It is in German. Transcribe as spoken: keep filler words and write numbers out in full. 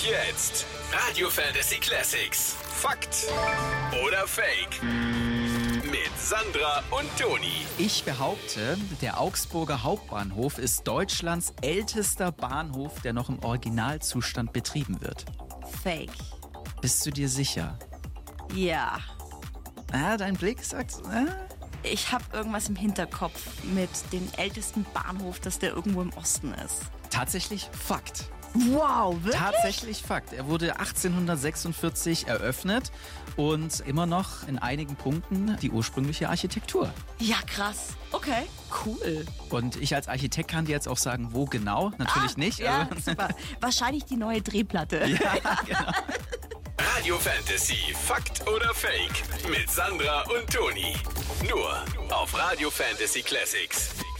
jetzt Radio Fantasy Classics. Fakt oder Fake? Mit Sandra und Toni. Ich behaupte, der Augsburger Hauptbahnhof ist Deutschlands ältester Bahnhof, der noch im Originalzustand betrieben wird. Fake. Bist du dir sicher? Ja. Ah, dein Blick sagt... Ah. Ich habe irgendwas im Hinterkopf mit dem ältesten Bahnhof, dass der irgendwo im Osten ist. Tatsächlich Fakt. Wow, wirklich? Tatsächlich Fakt. Er wurde achtzehnhundertsechsundvierzig eröffnet und immer noch in einigen Punkten die ursprüngliche Architektur. Ja, krass. Okay, cool. Und ich als Architekt kann dir jetzt auch sagen, wo genau. Natürlich ah, nicht. Ja, super. Wahrscheinlich die neue Drehplatte. Ja, genau. Radio Fantasy, Fakt oder Fake? Mit Sandra und Toni. Nur auf Radio Fantasy Classics.